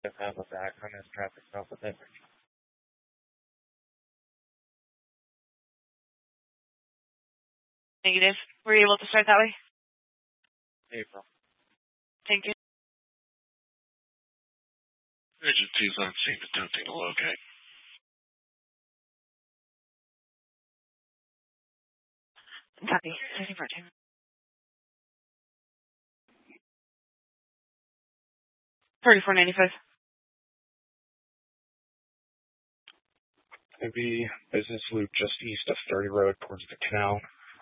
Have a back on this traffic stop with it. Negative. Were you able to start that way? April. Thank you. Engine 2's on scene attempting to locate. Copy. 34-2. $34.95. It'd be business loop just east of 30 Road towards the canal.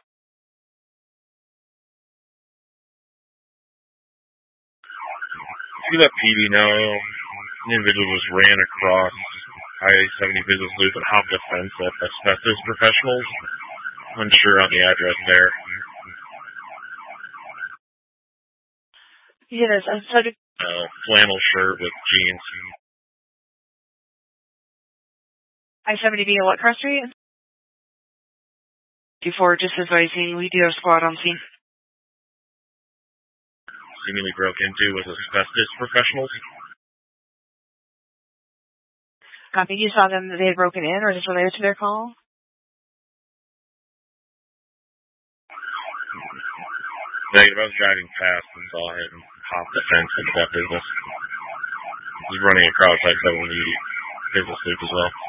See that PD now? The individual just ran across I-70 business loop and hopped a fence at Asbestos Professionals. Unsure on the address there. Yeah, there's a subject. Flannel shirt with jeans. I-70 being what cross street? Before just advising, we do have squad on scene. Seemingly broke into with Asbestos Professionals. Copy. You saw them that they had broken in, or is this related to their call? Negative. I was driving past and saw him hop the fence into that business. He's running across I-70 business loop as well.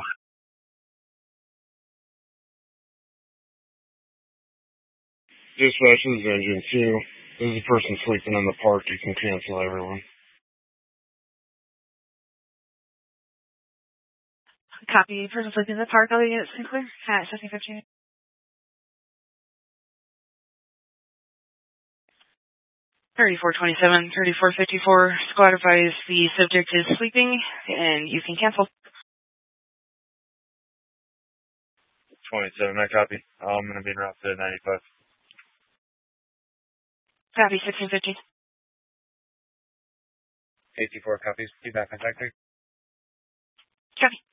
Dispatch, this is Engine 2. There's a person sleeping in the park. You can cancel everyone. Copy. Person sleeping in the park. Other units clear. At 1715. $34.27, $34.54. Squad advised the subject is sleeping, and you can cancel. 27, I copy. I'm going to be en route to 95. Copy. 1650. 84 copies. Feedback on factory. Copy.